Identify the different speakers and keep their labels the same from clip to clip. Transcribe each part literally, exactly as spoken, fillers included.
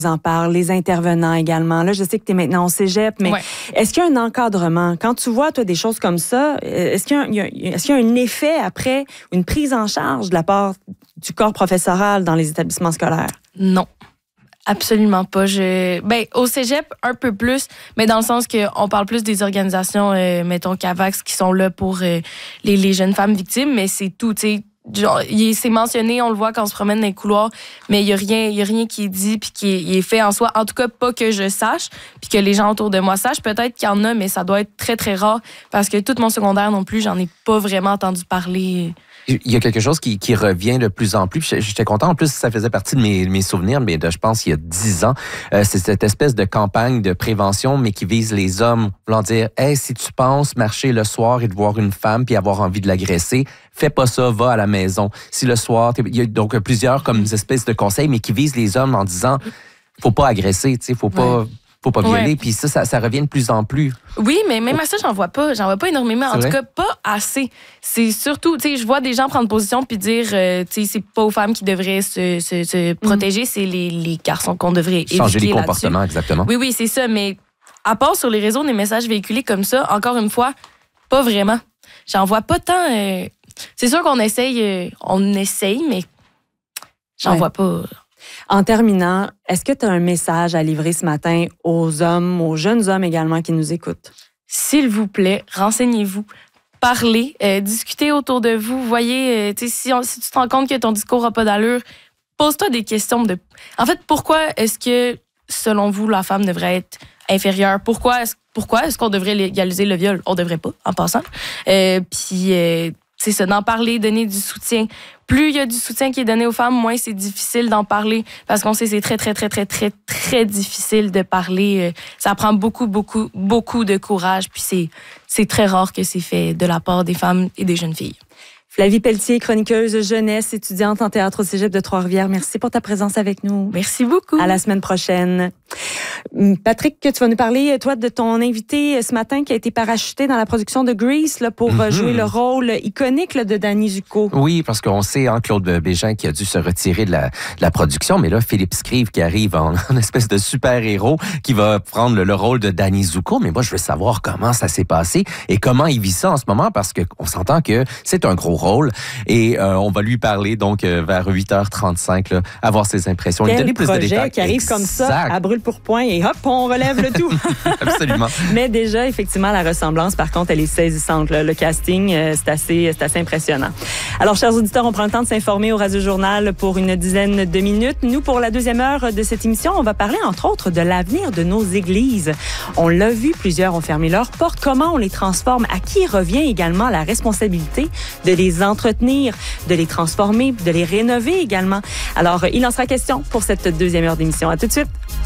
Speaker 1: en parlent, les intervenants également. Là, je sais que tu es maintenant au cégep, mais ouais. Est-ce qu'il y a un encadrement? Quand tu vois, toi, des choses comme ça, est-ce qu'il y a, il y a, est-ce qu'il y a un effet après, une prise en charge de la part du corps professoral dans les établissements scolaires?
Speaker 2: Non. Absolument pas. Je... Ben, au cégep, un peu plus, mais dans le sens qu'on parle plus des organisations, euh, mettons, CAVAX, qui sont là pour euh, les, les jeunes femmes victimes, mais c'est tout, tu sais. Genre, c'est mentionné, on le voit quand on se promène dans les couloirs, mais il n'y a rien, il y a rien qui est dit puis qui est, est fait en soi. En tout cas, pas que je sache, puis que les gens autour de moi sachent. Peut-être qu'il y en a, mais ça doit être très, très rare parce que tout mon secondaire non plus, j'en ai pas vraiment entendu parler.
Speaker 3: Il y a quelque chose qui, qui revient de plus en plus. J'étais content. En plus, ça faisait partie de mes, mes souvenirs, mais de, je pense, il y a dix ans. Euh, c'est cette espèce de campagne de prévention, mais qui vise les hommes, voulant dire, « Hey, si tu penses marcher le soir et de voir une femme puis avoir envie de l'agresser, fais pas ça, va à la maison. » Si le soir... Il y a donc plusieurs comme espèces de conseils, mais qui visent les hommes en disant, « Faut pas agresser, tu sais, faut pas... Ouais. Faut pas violer, ouais. » Puis ça, ça, ça revient de plus en plus.
Speaker 2: Oui, mais même à ça, j'en vois pas. J'en vois pas énormément. C'est en vrai? Tout cas, pas assez. C'est surtout, tu sais, je vois des gens prendre position puis dire, euh, tu sais, c'est pas aux femmes qui devraient se, se, se protéger, mm. c'est les, les garçons qu'on devrait éviter.
Speaker 3: Changer les comportements, là-dessus. Exactement.
Speaker 2: Oui, oui, c'est ça. Mais à part sur les réseaux, des messages véhiculés comme ça, encore une fois, pas vraiment. J'en vois pas tant. Euh... C'est sûr qu'on essaye, euh, on essaye, mais j'en ouais. vois pas.
Speaker 1: En terminant, est-ce que tu as un message à livrer ce matin aux hommes, aux jeunes hommes également qui nous écoutent?
Speaker 2: S'il vous plaît, renseignez-vous, parlez, euh, discutez autour de vous. Voyez, euh, si, on, si tu te rends compte que ton discours n'a pas d'allure, pose-toi des questions de... En fait, pourquoi est-ce que, selon vous, la femme devrait être inférieure? Pourquoi est-ce, pourquoi est-ce qu'on devrait légaliser le viol? On devrait pas, en passant. Euh, Puis... Euh, c'est ça, d'en parler, donner du soutien. Plus il y a du soutien qui est donné aux femmes, moins c'est difficile d'en parler. Parce qu'on sait que c'est très, très, très, très, très, très difficile de parler. Ça prend beaucoup, beaucoup, beaucoup de courage. Puis c'est, c'est très rare que c'est fait de la part des femmes et des jeunes filles.
Speaker 1: Flavie Pelletier, chroniqueuse jeunesse, étudiante en théâtre au cégep de Trois-Rivières. Merci pour ta présence avec nous.
Speaker 2: Merci beaucoup.
Speaker 1: À la semaine prochaine. Patrick, tu vas nous parler, toi, de ton invité ce matin qui a été parachuté dans la production de Grease là, pour mm-hmm. jouer le rôle iconique là, de Danny Zuko.
Speaker 3: Oui, parce qu'on sait, hein, Claude Bégin qui a dû se retirer de la, de la production, mais là, Philippe Scrive qui arrive en, en espèce de super-héros qui va prendre le, le rôle de Danny Zuko. Mais moi, je veux savoir comment ça s'est passé et comment il vit ça en ce moment, parce qu'on s'entend que c'est un gros rôle et euh, on va lui parler donc euh, vers huit heures trente-cinq, là, avoir ses impressions.
Speaker 1: Quel
Speaker 3: lui donner plus de détails.
Speaker 1: Qui arrive
Speaker 3: exact.
Speaker 1: Comme ça, à brûle-pourpoint et hop, on relève le tout.
Speaker 3: Absolument.
Speaker 1: Mais déjà, effectivement, la ressemblance, par contre, elle est saisissante. Là. Le casting, euh, c'est assez, c'est assez impressionnant. Alors, chers auditeurs, on prend le temps de s'informer au Radio-Journal pour une dizaine de minutes. Nous, pour la deuxième heure de cette émission, on va parler, entre autres, de l'avenir de nos églises. On l'a vu, plusieurs ont fermé leurs portes. Comment on les transforme? À qui revient également la responsabilité de les entretenir, de les transformer, de les rénover également? Alors, il en sera question pour cette deuxième heure d'émission. À tout de suite.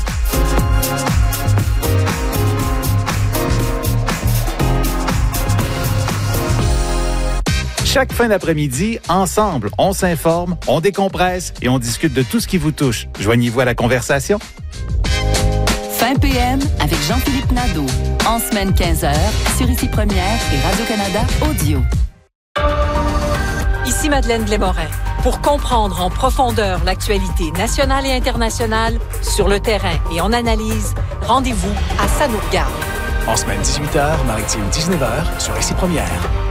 Speaker 4: Chaque fin d'après-midi, ensemble, on s'informe, on décompresse et on discute de tout ce qui vous touche. Joignez-vous à la conversation.
Speaker 5: Fin P M avec Jean-Philippe Nadeau. En semaine quinze heures, sur Ici Première et Radio-Canada Audio.
Speaker 6: Ici Madeleine Blais-Morin. Pour comprendre en profondeur l'actualité nationale et internationale, sur le terrain et en analyse, rendez-vous à Ça nous regarde.
Speaker 7: En semaine dix-huit heures, maritime dix-neuf heures, sur Ici Première.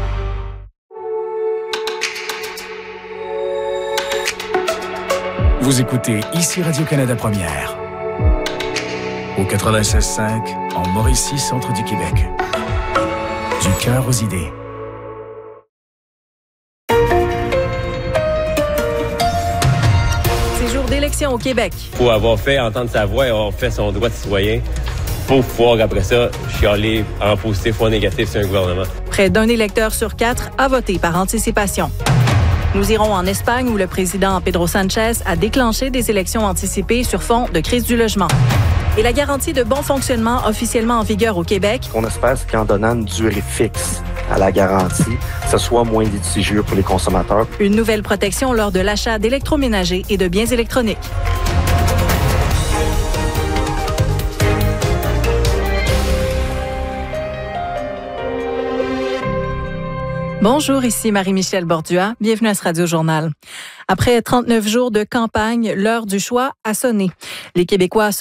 Speaker 7: Vous écoutez Ici Radio-Canada Première. Au quatre-vingt-seize cinq, en Mauricie, centre du Québec. Du cœur aux idées.
Speaker 6: C'est jour d'élection au Québec.
Speaker 8: Pour avoir fait entendre sa voix et avoir fait son droit de citoyen, pour pouvoir, après ça, chialer en positif ou en négatif sur un gouvernement.
Speaker 6: Près d'un électeur sur quatre a voté par anticipation. Nous irons en Espagne où le président Pedro Sanchez a déclenché des élections anticipées sur fond de crise du logement. Et la garantie de bon fonctionnement officiellement en vigueur au Québec.
Speaker 9: On espère qu'en donnant une durée fixe à la garantie, ce soit moins litigieux pour les consommateurs.
Speaker 6: Une nouvelle protection lors de l'achat d'électroménagers et de biens électroniques. Bonjour, ici Marie-Michel Bordua. Bienvenue à ce Radio-Journal. Après trente-neuf jours de campagne, l'heure du choix a sonné. Les Québécois